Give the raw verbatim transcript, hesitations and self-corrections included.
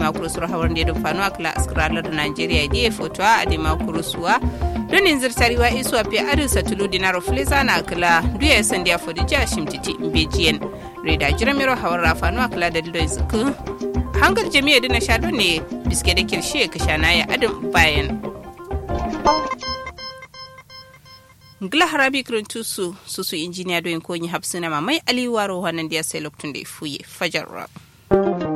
adima kurusur hawar da fano akla askralar Nigeria da foto adima kurusuwa don in zirtariwa isu afi adu satulu dinaro fleza na akla duya sandiya fodija shimtiti mbejiyen reda jiramiro hawar rafano akla da dido zuku hangar jami'a dina shado ne biske da kirshe kashana ya adam bayan Gla harabi kirintusu susu injiniya doyin konyi hapsuna mamai aliwaro wannan da ya sai loktun da fuye fajarra.